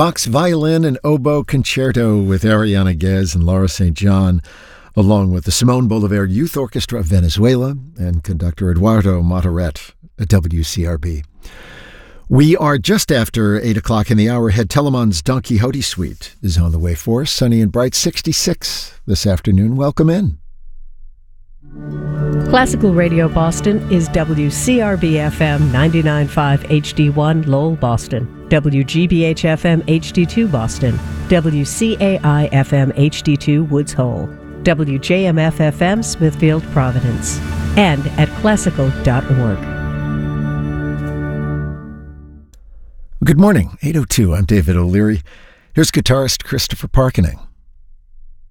Bach's Violin and Oboe Concerto with Ariana Guez and Laura St. John, along with the Simón Bolívar Youth Orchestra of Venezuela and conductor Eduardo Motoret at WCRB. We are just after 8 o'clock in the hour ahead. Telemon's Don Quixote Suite is on the way for us. Sunny and bright, 66 this afternoon. Welcome in. Classical Radio Boston is WCRB-FM 99.5 HD1 Lowell, Boston, WGBH-FM HD2 Boston, WCAI-FM HD2 Woods Hole, WJMF-FM Smithfield, Providence, and at classical.org. Good morning, 8:02. I'm David O'Leary. Here's guitarist Christopher Parkening.